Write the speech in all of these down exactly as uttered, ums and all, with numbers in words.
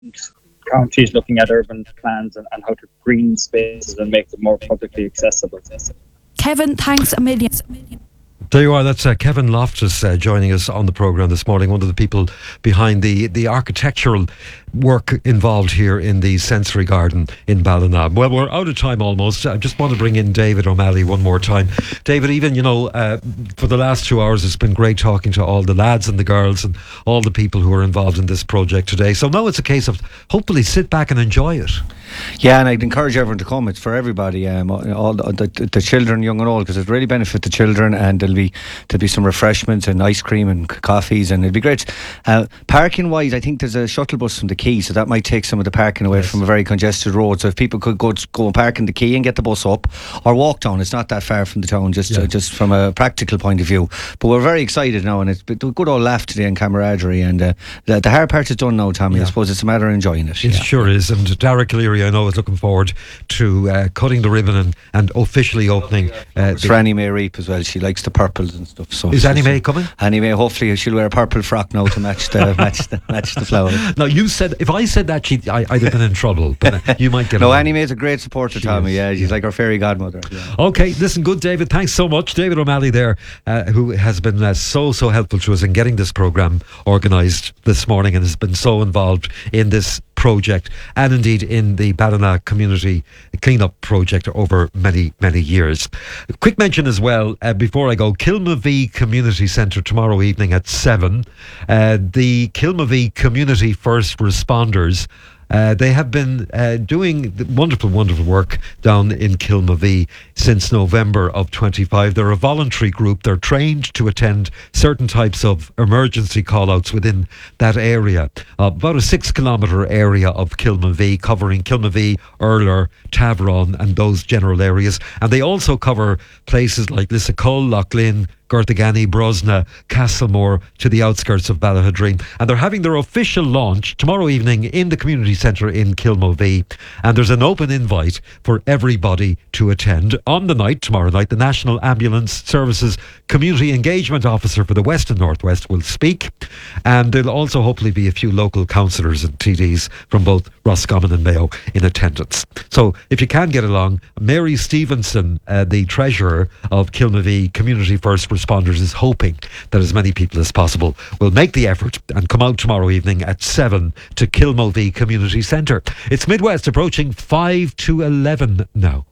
counties looking at urban plans and, and how to green spaces and make them more publicly accessible. Kevin, thanks a million. There you are, that's uh, Kevin Loftus uh, joining us on the programme this morning, one of the people behind the, the architectural work involved here in the Sensory Garden in Ballina. Well, we're out of time almost. I just want to bring in David O'Malley one more time. David, even, you know, uh, for the last two hours it's been great talking to all the lads and the girls and all the people who are involved in this project today. So now it's a case of hopefully sit back and enjoy it. Yeah, and I'd encourage everyone to come. It's for everybody, um, all the, the, the children, young and old, because it really benefits the children, and there'll be there'll be some refreshments and ice cream and coffees, and it'll be great. Uh, parking wise, I think there's a shuttle bus from the Quay, so that might take some of the parking away yes. from a very congested road. So if people could go go and park in the Quay and get the bus up, or walk down, it's not that far from the town, just yeah. uh, just from a practical point of view. But we're very excited now, and it's a good old laugh today and camaraderie, and uh, the, the hard part is done now, Tommy. Yeah. I suppose it's a matter of enjoying it. It yeah. sure is. And Derek Leary, I know, is looking forward to uh, cutting the ribbon and, and officially opening. Uh, it's for Annie Mae Reap as well. She likes the purples and stuff. So is Annie Mae coming? Annie Mae, hopefully she'll wear a purple frock now to match the match the match the flower. Now you said if I said that, she I, I'd have been in trouble. But uh, you might get. No, along. Annie Mae's a great supporter, she Tommy. Is. Yeah, she's yeah. like our fairy godmother. Yeah. Okay, listen, good, David. Thanks so much, David O'Malley there, uh, who has been uh, so so helpful to us in getting this programme organised this morning, and has been so involved in this project and indeed in the Ballina community clean-up project over many many years. Quick mention as well uh, before I go, Kilmavee Community Centre tomorrow evening at seven. Uh, the Kilmavee Community First Responders, Uh, they have been uh, doing wonderful, wonderful work down in Kilmavee since November of twenty-five. They're a voluntary group. They're trained to attend certain types of emergency call-outs within that area. Uh, about a six kilometre area of Kilmavee, covering Kilmavee, Urler, Tavron and those general areas. And they also cover places like Lissacull, Loughlin, Gortagany, Brosna, Castlemore, to the outskirts of Ballahadreen. And they're having their official launch tomorrow evening in the community centre in Kilmavee. And there's an open invite for everybody to attend. On the night, tomorrow night, the National Ambulance Services Community Engagement Officer for the West and Northwest will speak. And there'll also hopefully be a few local councillors and T Ds from both Roscommon and Mayo in attendance. So if you can get along, Mary Stevenson, uh, the treasurer of Kilmavee Community First Responders, is hoping that as many people as possible will make the effort and come out tomorrow evening at seven to Kilmavee Community Centre. It's Midwest approaching five to eleven now.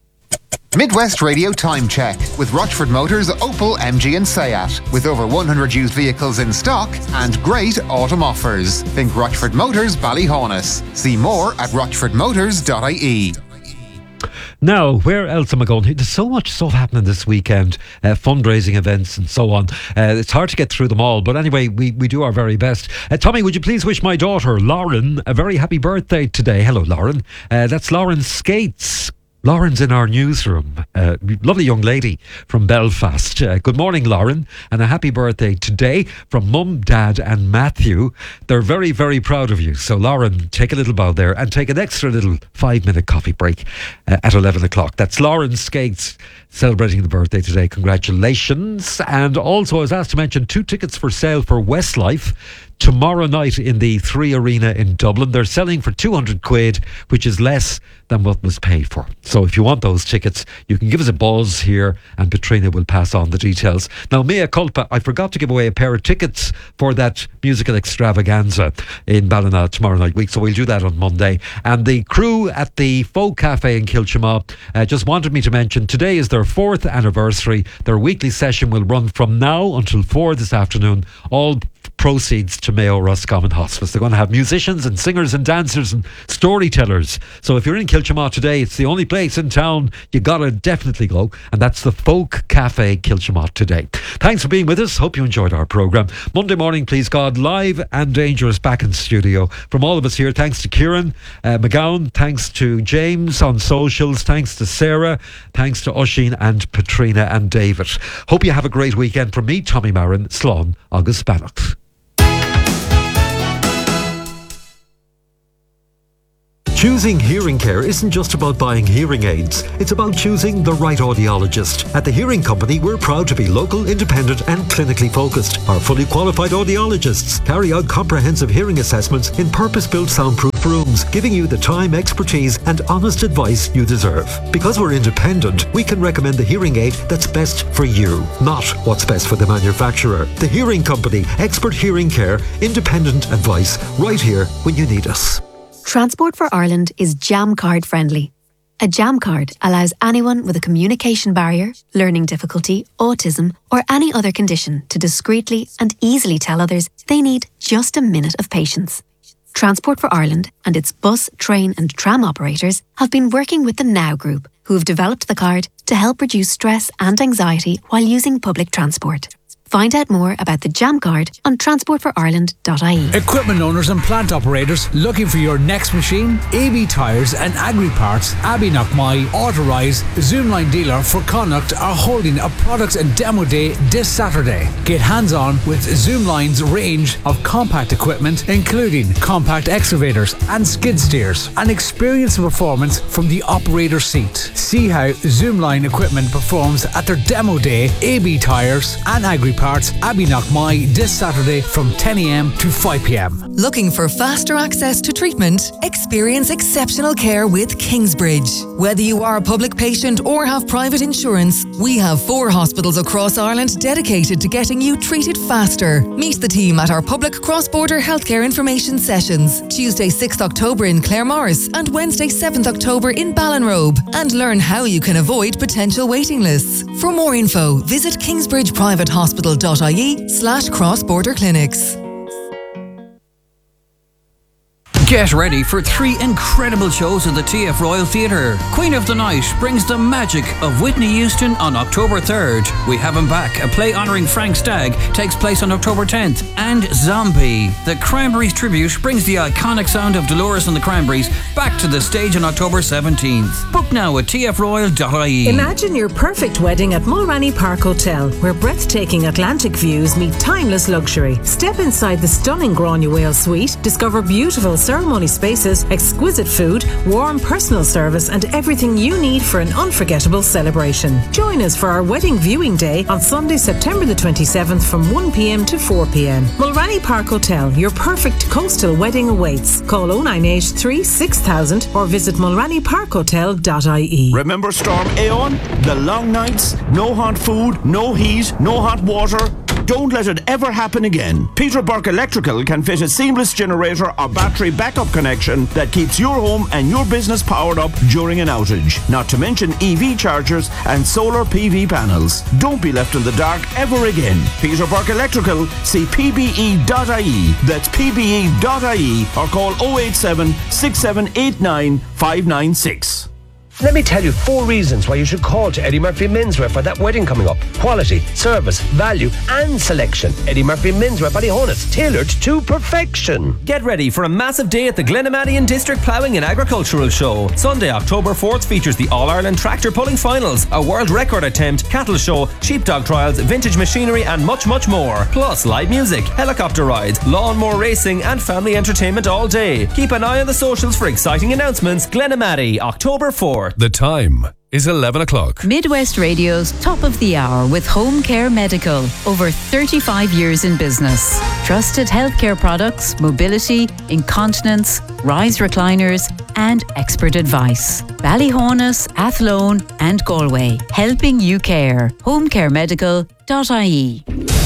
Midwest Radio Time Check with Rochford Motors, Opel, M G and Seat. With over one hundred used vehicles in stock and great autumn offers. Think Rochford Motors, Ballyhaunis. See more at rochford motors dot I E. Now, where else am I going? There's so much stuff happening this weekend, uh, fundraising events and so on. Uh, it's hard to get through them all, but anyway, we, we do our very best. Uh, Tommy, would you please wish my daughter, Lauren, a very happy birthday today? Hello, Lauren. Uh, that's Lauren Skates. Lauren's in our newsroom. Uh, lovely young lady from Belfast. Uh, good morning, Lauren, and a happy birthday today from Mum, Dad and Matthew. They're very, very proud of you. So, Lauren, take a little bow there and take an extra little five-minute coffee break uh, at eleven o'clock. That's Lauren Skates celebrating the birthday today. Congratulations. And also, I was asked to mention two tickets for sale for Westlife tomorrow night in the Three Arena in Dublin. They're selling for two hundred quid, which is less than what was paid for. So if you want those tickets, you can give us a buzz here and Katrina will pass on the details. Now, mea culpa, I forgot to give away a pair of tickets for that musical extravaganza in Ballina tomorrow night week, so we'll do that on Monday. And the crew at the Folk Cafe in Kilchima uh, just wanted me to mention today is their fourth anniversary. Their weekly session will run from now until four this afternoon. All proceeds to Mayo Roscommon Hospice. They're going to have musicians and singers and dancers and storytellers. So if you're in Kilchima today, it's the only place in town you gotta definitely go, and that's the Folk Cafe Kilchima today. Thanks for being with us. Hope you enjoyed our programme. Monday morning, please God, live and dangerous back in studio. From all of us here, thanks to Kieran uh, McGowan, thanks to James on socials, thanks to Sarah, thanks to Oisin and Katrina and David. Hope you have a great weekend. From me, Tommy Marin, Slán agus Bannock. Choosing hearing care isn't just about buying hearing aids. It's about choosing the right audiologist. At the Hearing Company, we're proud to be local, independent and clinically focused. Our fully qualified audiologists carry out comprehensive hearing assessments in purpose-built soundproof rooms, giving you the time, expertise and honest advice you deserve. Because we're independent, we can recommend the hearing aid that's best for you, not what's best for the manufacturer. The Hearing Company, expert hearing care, independent advice, right here when you need us. Transport for Ireland is Jam Card friendly. A Jam Card allows anyone with a communication barrier, learning difficulty, autism, or any other condition to discreetly and easily tell others they need just a minute of patience. Transport for Ireland and its bus, train and tram operators have been working with the Now Group, who have developed the card to help reduce stress and anxiety while using public transport. Find out more about the Jam Card on transport for ireland dot I E. Equipment owners and plant operators looking for your next machine? A B Tyres and Agri Parts, Abbey Knockmy, authorised Zoomline dealer for Connacht, are holding a products and demo day this Saturday. Get hands-on with Zoomline's range of compact equipment, including compact excavators and skid steers, and experience the performance from the operator seat. See how Zoomline equipment performs at their demo day. A B Tyres and Agri Parts, Abbey Knockmy, this Saturday from ten a m to five p m. Looking for faster access to treatment? Experience exceptional care with Kingsbridge. Whether you are a public patient or have private insurance, we have four hospitals across Ireland dedicated to getting you treated faster. Meet the team at our public cross-border healthcare information sessions, Tuesday sixth October in Claremorris and Wednesday seventh October in Ballinrobe, and learn how you can avoid potential waiting lists. For more info, visit kingsbridge private hospital dot I E slash cross-border clinics. Get ready for three incredible shows at the T F Royal Theatre. Queen of the Night brings the magic of Whitney Houston on October third. We Have Him Back, a play honouring Frank Stagg, takes place on October tenth. And Zombie, the Cranberries tribute, brings the iconic sound of Dolores and the Cranberries back to the stage on October seventeenth. Book now at t f royal dot I E. Imagine your perfect wedding at Mulranny Park Hotel, where breathtaking Atlantic views meet timeless luxury. Step inside the stunning Granuaile suite, discover beautiful ceremony spaces, exquisite food, warm personal service and everything you need for an unforgettable celebration. Join us for our wedding viewing day on Sunday, September the twenty-seventh from one p m to four p m. Mulranny Park Hotel, your perfect coastal wedding awaits. Call oh nine eight three, six thousand or visit mulranny park hotel dot I E. Remember Storm Aeon? The long nights, no hot food, no heat, no hot water. Don't let it ever happen again. Peter Burke Electrical can fit a seamless generator or battery backup connection that keeps your home and your business powered up during an outage. Not to mention E V chargers and solar P V panels. Don't be left in the dark ever again. Peter Burke Electrical, see p b e dot I E. That's p b e dot I E or call oh eight seven, six seven eight nine, five nine six. Let me tell you four reasons why you should call to Eddie Murphy Menswear for that wedding coming up. Quality, service, value and selection. Eddie Murphy Menswear Ballyhonus, tailored to perfection. Get ready for a massive day at the Glenamaddy District Ploughing and Agricultural Show. Sunday, October fourth features the All-Ireland Tractor Pulling Finals, a world record attempt, cattle show, sheepdog trials, vintage machinery and much, much more. Plus live music, helicopter rides, lawnmower racing and family entertainment all day. Keep an eye on the socials for exciting announcements. Glenamaddy, October fourth. The time is eleven o'clock. Midwest Radio's Top of the Hour with Home Care Medical. Over thirty-five years in business. Trusted healthcare products, mobility, incontinence, rise recliners and expert advice. Ballyhonus, Athlone and Galway. Helping you care. home care medical dot I E.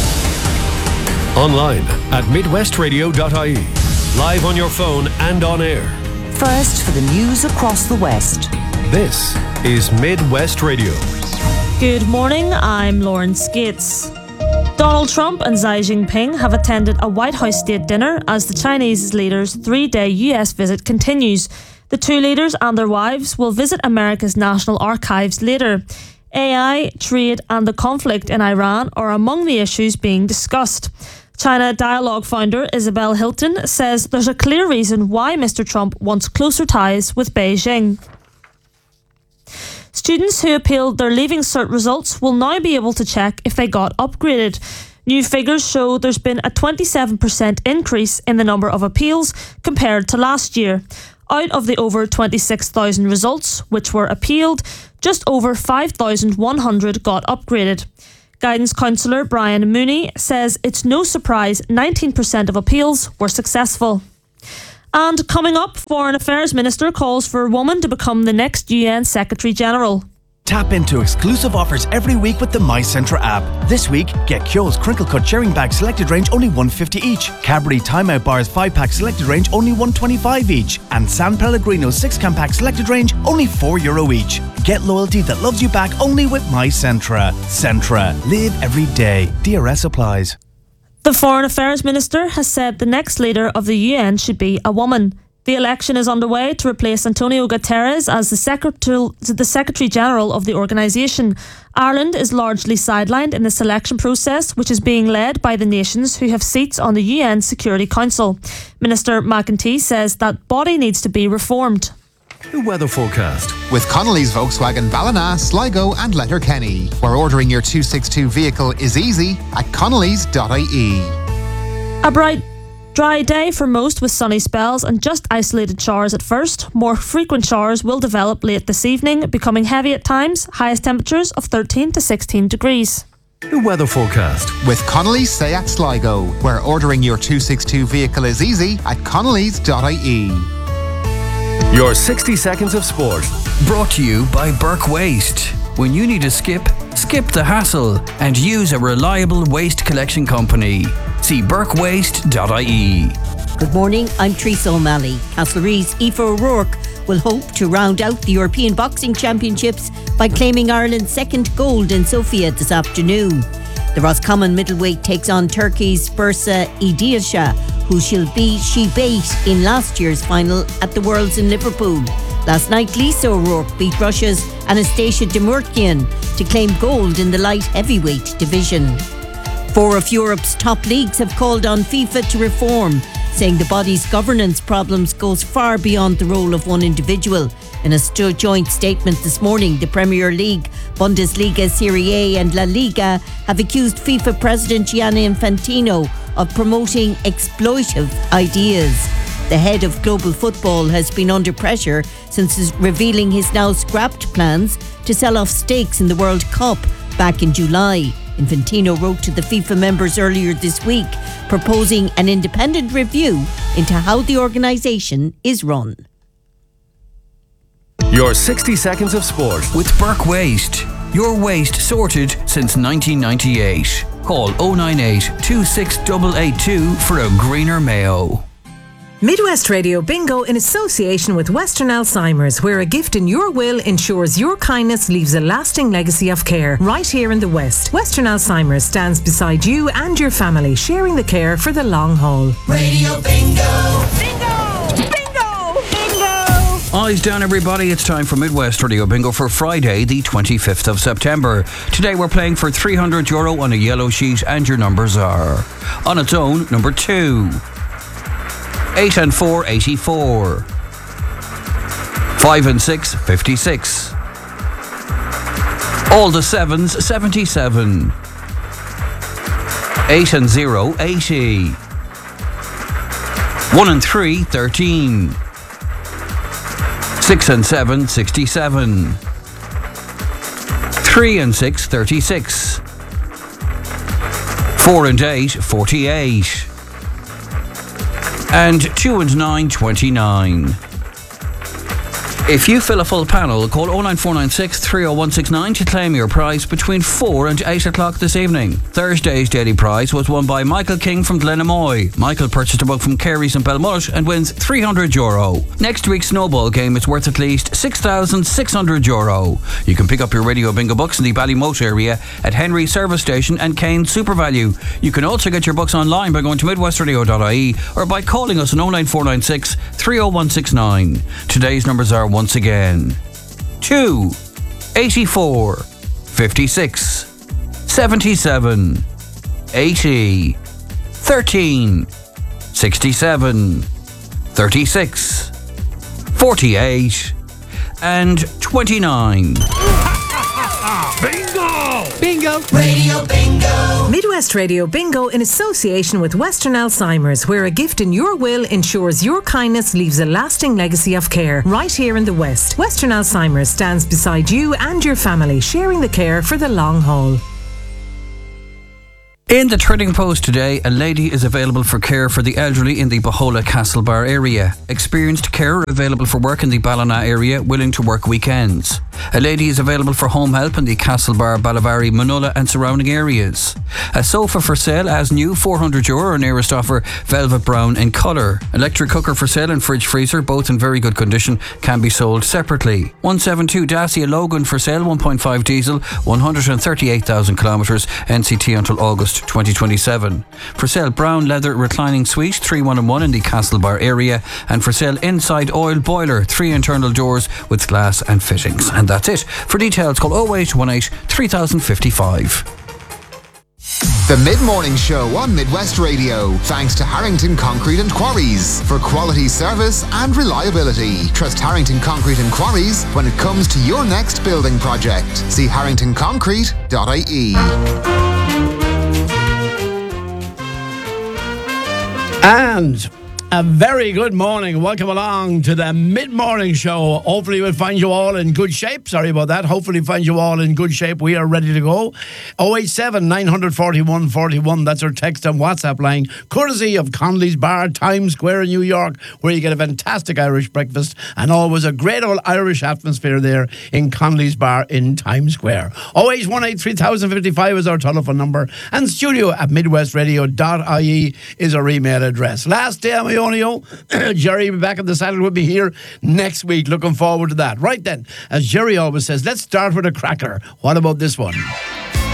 Online at midwest radio dot I E. Live on your phone and on air. First for the news across the West. This is Midwest Radio. Good morning, I'm Lauren Skates. Donald Trump and Xi Jinping have attended a White House state dinner as the Chinese leader's three-day U S visit continues. The two leaders and their wives will visit America's National Archives later. A I, trade and the conflict in Iran are among the issues being discussed. China Dialogue founder Isabel Hilton says there's a clear reason why Mister Trump wants closer ties with Beijing. Students who appealed their Leaving Cert results will now be able to check if they got upgraded. New figures show there's been a twenty-seven percent increase in the number of appeals compared to last year. Out of the over twenty-six thousand results which were appealed, just over five thousand one hundred got upgraded. Guidance counsellor Brian Mooney says it's no surprise nineteen percent of appeals were successful. And coming up, Foreign Affairs Minister calls for a woman to become the next U N Secretary General. Tap into exclusive offers every week with the MyCentra app. This week, get Kyo's Crinkle Cut Sharing Bag selected range only one hundred fifty each. Cadbury Timeout Bars five pack selected range only one hundred twenty-five each. And San Pellegrino six can pack selected range only four euro each. Get loyalty that loves you back only with MyCentra. Centra. Live every day. D R S applies. The Foreign Affairs Minister has said the next leader of the U N should be a woman. The election is underway to replace Antonio Guterres as the Secretary, the Secretary General of the organisation. Ireland is largely sidelined in the selection process, which is being led by the nations who have seats on the U N Security Council. Minister McEntee says that body needs to be reformed. The weather forecast. With Connolly's Volkswagen Ballina, Sligo and Letterkenny, where ordering your two sixty-two vehicle is easy at connellys dot I E. A bright, dry day for most with sunny spells and just isolated showers at first. More frequent showers will develop late this evening, becoming heavy at times. Highest temperatures of thirteen to sixteen degrees. The weather forecast. With Connolly's Seat Sligo, where ordering your two sixty-two vehicle is easy at connellys dot I E. Your sixty seconds of sport. Brought to you by Burke Waste. When you need to skip, skip the hassle and use a reliable waste collection company. See burke waste dot I E. Good morning, I'm Teresa O'Malley. Castlereagh's Aoife O'Rourke will hope to round out the European Boxing Championships by claiming Ireland's second gold in Sofia this afternoon. The Roscommon middleweight takes on Turkey's Bursa Idiasha, who she'll be she beat in last year's final at the Worlds in Liverpool. Last night, Lisa O'Rourke beat Russia's Anastasia Demurkian to claim gold in the light heavyweight division. Four of Europe's top leagues have called on FIFA to reform, saying the body's governance problems goes far beyond the role of one individual. In a st- joint statement this morning, the Premier League, Bundesliga, Serie A and La Liga have accused FIFA President Gianni Infantino of promoting exploitive ideas. The head of global football has been under pressure since revealing his now scrapped plans to sell off stakes in the World Cup back in July. Infantino wrote to the FIFA members earlier this week, proposing an independent review into how the organisation is run. Your sixty seconds of sport. With Burke Waste. Your waste sorted since nineteen ninety-eight. Call oh nine eight, two six eight eight two for a greener Mayo. Midwest Radio Bingo in association with Western Alzheimer's, where a gift in your will ensures your kindness leaves a lasting legacy of care right here in the West. Western Alzheimer's stands beside you and your family, sharing the care for the long haul. Radio Bingo! Bingo! Bingo! Bingo! Eyes down, everybody. It's time for Midwest Radio Bingo for Friday, the twenty-fifth of September. Today we're playing for three hundred euro on a yellow sheet, and your numbers are: on its own, number two. Eight and four, eighty-four. Five and six, fifty-six. All the sevens, seventy-seven. Eight and zero, eighty. One and three, thirteen. Six and seven, sixty-seven. Three and six, thirty-six. Four and eight, forty-eight. And two and nine, twenty-nine. If you fill a full panel, call oh nine four nine six, three oh one six nine to claim your prize between four and eight o'clock this evening. Thursday's daily prize was won by Michael King from Glenamoy. Michael purchased a book from Carey's in Belmullet and wins three hundred euro. Next week's snowball game is worth at least six thousand six hundred euro. You can pick up your Radio Bingo books in the Ballymote area at Henry Service Station and Kane Super Value. You can also get your books online by going to midwest radio dot I E or by calling us on oh nine four nine six, three oh one six nine. Today's numbers are once again two, eighty-four, fifty-six, seventy-seven, eighty, thirteen, sixty-seven, thirty-six, forty-eight, and twenty-nine. Bingo! Bingo! Radio Bingo! Midwest Radio Bingo in association with Western Alzheimer's, where a gift in your will ensures your kindness leaves a lasting legacy of care. Right here in the West, Western Alzheimer's stands beside you and your family, sharing the care for the long haul. In the Trading Post today, a lady is available for care for the elderly in the Bohola Castlebar area. Experienced carer available for work in the Ballina area, willing to work weekends. A lady is available for home help in the Castlebar, Ballivary, Manola and surrounding areas. A sofa for sale as new, four hundred euro, or nearest offer, velvet brown in colour. Electric cooker for sale and fridge freezer, both in very good condition, can be sold separately. one seventy-two Dacia Logan for sale, one point five diesel, one hundred thirty-eight thousand kilometres, N C T until August twenty twenty-seven. For sale brown leather reclining suite, three one and one in the Castlebar area, and for sale inside oil boiler, three internal doors with glass and fittings. And that's it. For details, call oh eight one eight, three thousand fifty-five. The Mid-Morning Show on Midwest Radio, thanks to Harrington Concrete and Quarries for quality service and reliability. Trust Harrington Concrete and Quarries when it comes to your next building project. See harrington concrete dot I E. And a very good morning. Welcome along to the Mid-Morning Show. Hopefully we'll find you all in good shape. Sorry about that. Hopefully find you all in good shape. We are ready to go. oh eight seven, nine four one, four one. That's our text and WhatsApp line. Courtesy of Conley's Bar, Times Square in New York, where you get a fantastic Irish breakfast and always a great old Irish atmosphere there in Conley's Bar in Times Square. oh eight one eight, three thousand fifty-five is our telephone number. And studio at midwest radio dot I E is our email address. Last day on my Onio, Jerry will be back on the saddle with me here next week. Looking forward to that. Right then, as Jerry always says, let's start with a cracker. What about this one?